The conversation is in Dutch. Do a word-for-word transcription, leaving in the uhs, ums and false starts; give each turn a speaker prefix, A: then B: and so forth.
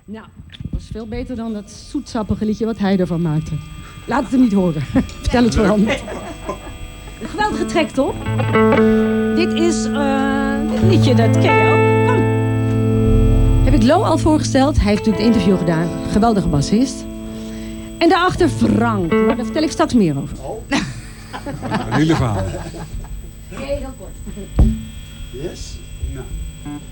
A: Nou, dat was veel beter dan dat zoetsappige liedje wat hij ervan maakte. Laat het hem niet horen. Vertel het vooral niet. Een geweldige track, toch? Dit is uh, dit liedje, dat ken je ook. Kom. Heb ik Lo al voorgesteld. Hij heeft natuurlijk het interview gedaan. Geweldige bassist. En daarachter Frank. Maar daar vertel ik straks meer over.
B: Oh. Een hele verhaal.
A: Nee, heel kort.
B: Yes? Nou.